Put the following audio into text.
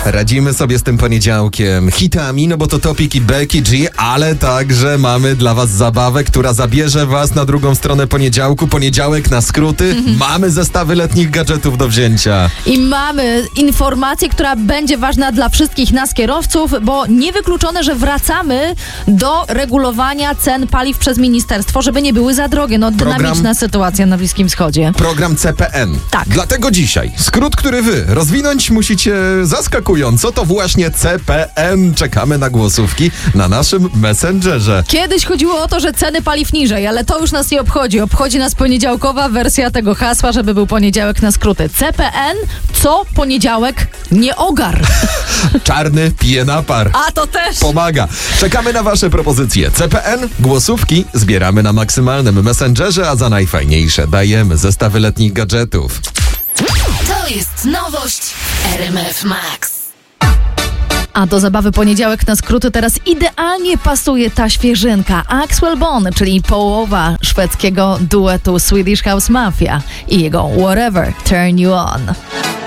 Radzimy sobie z tym poniedziałkiem hitami, no bo to Topik i Becky G, ale także mamy dla was zabawę, która zabierze was na drugą stronę poniedziałku. Poniedziałek na skróty. Mamy zestawy letnich gadżetów do wzięcia. I mamy informację, która będzie ważna dla wszystkich nas kierowców, bo niewykluczone, że wracamy do regulowania cen paliw przez ministerstwo, żeby nie były za drogie. No, dynamiczna sytuacja na Bliskim Wschodzie. Program CPN. Tak. Dlatego dzisiaj skrót, który wy rozwinąć musicie zaskakująco, to właśnie CPN. Czekamy na głosówki na naszym Messengerze. Kiedyś chodziło o to, że ceny paliw niżej, ale to już nas nie obchodzi. Obchodzi nas poniedziałkowa wersja tego hasła, żeby był poniedziałek na skróty. CPN, co poniedziałek nie ogar. Czarny pije napar. A to też. Pomaga. Czekamy na wasze propozycje. CPN, głosówki zbieramy na maksymalnym Messengerze, a za najfajniejsze dajemy zestawy letnich gadżetów. To jest nowość RMF Max. A do zabawy poniedziałek na skróty teraz idealnie pasuje ta świeżynka. Axwell Bone, czyli połowa szwedzkiego duetu Swedish House Mafia i jego Whatever Turn You On.